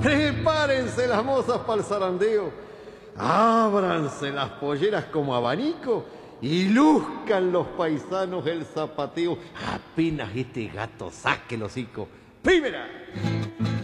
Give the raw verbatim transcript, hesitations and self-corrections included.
Prepárense las mozas para el zarandeo. Ábranse las polleras como abanico y luzcan los paisanos el zapateo. Apenas este gato saque el hocico. ¡Primera!